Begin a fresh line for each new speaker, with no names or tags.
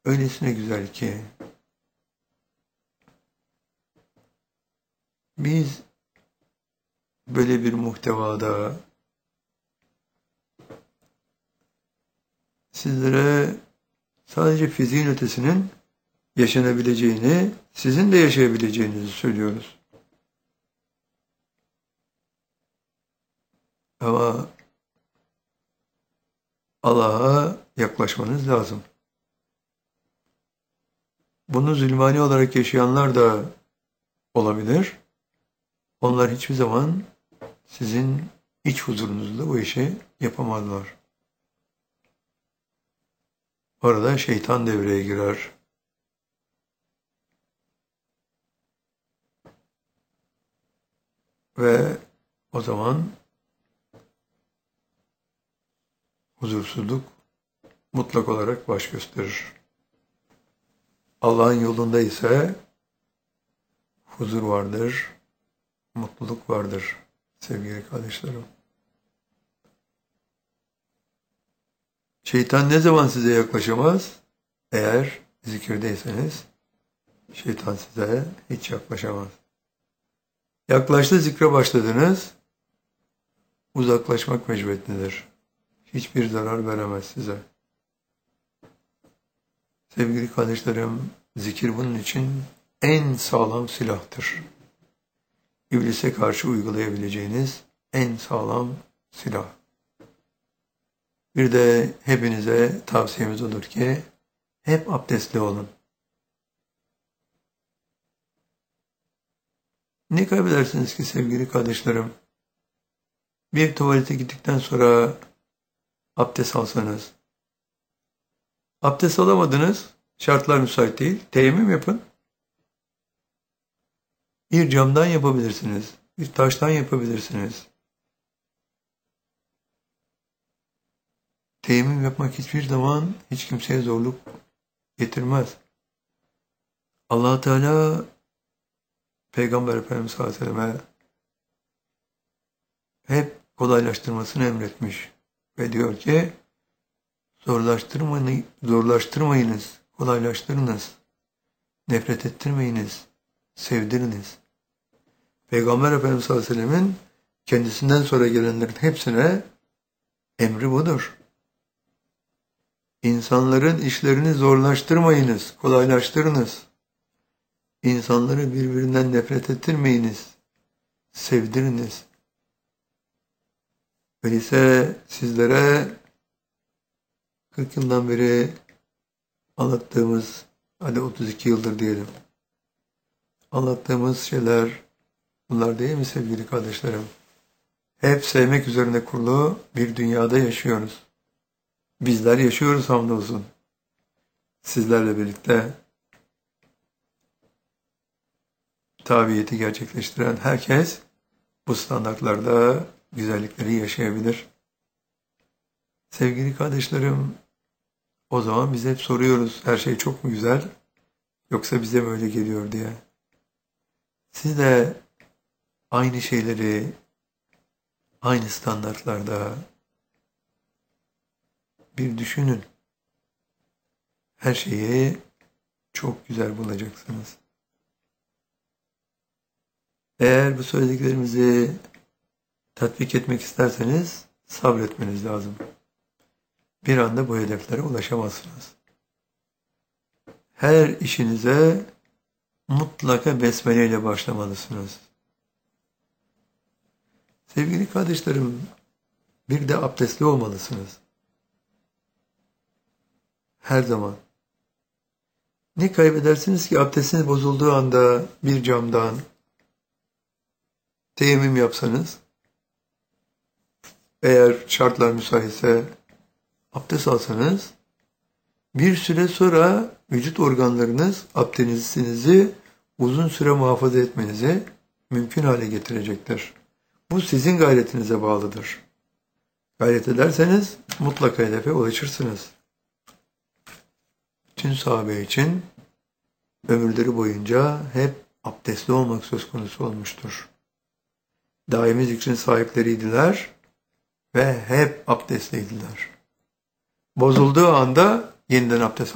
öylesine güzel ki biz böyle bir muhtevada sizlere sadece fiziğin ötesinin yaşanabileceğini, sizin de yaşayabileceğinizi söylüyoruz. Ama Allah'a yaklaşmanız lazım. Bunu zulmani olarak yaşayanlar da olabilir. Onlar hiçbir zaman sizin iç huzurunuzda bu işi yapamazlar. Orada şeytan devreye girer. Ve o zaman huzursuzluk mutlak olarak baş gösterir. Allah'ın yolunda ise huzur vardır, mutluluk vardır sevgili kardeşlerim. Şeytan ne zaman size yaklaşamaz? Eğer zikirdeyseniz şeytan size hiç yaklaşamaz. Yaklaştı, zikre başladınız, uzaklaşmak mecburiyetindedir. Hiçbir zarar veremez size. Sevgili kardeşlerim, zikir bunun için en sağlam silahtır. İblise karşı uygulayabileceğiniz en sağlam silah. Bir de hepinize tavsiyemiz olur ki hep abdestli olun. Ne kaybedersiniz ki sevgili kardeşlerim? Bir tuvalete gittikten sonra abdest alsanız. Abdest alamadınız, şartlar müsait değil, teyemmüm yapın. Bir camdan yapabilirsiniz, bir taştan yapabilirsiniz. Teyemmüm yapmak hiçbir zaman hiç kimseye zorluk getirmez. Allah Teala Peygamber Efendimiz sallallahu aleyhi ve selleme hep kolaylaştırmasını emretmiş. Ve diyor ki zorlaştırmayınız, kolaylaştırınız. Nefret ettirmeyiniz, sevdiriniz. Peygamber Efendimiz sallallahu aleyhi ve sellemin kendisinden sonra gelenlerin hepsine emri budur. İnsanların işlerini zorlaştırmayınız, kolaylaştırınız. İnsanları birbirinden nefret ettirmeyiniz, sevdiriniz. Öyleyse sizlere 40 yıldan beri anlattığımız, hadi 32 yıldır diyelim, anlattığımız şeyler bunlar değil mi sevgili kardeşlerim? Hep sevmek üzerine kurulu bir dünyada yaşıyoruz. Bizler yaşıyoruz hamdolsun. Sizlerle birlikte tabiyeti gerçekleştiren herkes bu standartlarda güzellikleri yaşayabilir. Sevgili kardeşlerim, o zaman biz hep soruyoruz, her şey çok mu güzel, yoksa bize mi öyle geliyor diye. Siz de aynı şeyleri, aynı standartlarda bir düşünün. Her şeyi çok güzel bulacaksınız. Eğer bu söylediklerimizi tatbik etmek isterseniz sabretmeniz lazım. Bir anda bu hedeflere ulaşamazsınız. Her işinize mutlaka besmele ile başlamalısınız. Sevgili kardeşlerim, bir de abdestli olmalısınız. Her zaman. Ne kaybedersiniz ki abdestiniz bozulduğu anda bir camdan teyemmüm yapsanız, eğer şartlar müsaitse abdest alsanız, bir süre sonra vücut organlarınız abdestinizi uzun süre muhafaza etmenizi mümkün hale getirecektir. Bu sizin gayretinize bağlıdır. Gayret ederseniz mutlaka hedefe ulaşırsınız. Bütün sahabe için ömürleri boyunca hep abdestli olmak söz konusu olmuştur. Daimi zikrin sahipleriydiler ve hep abdestliydiler. Bozulduğu anda yeniden abdest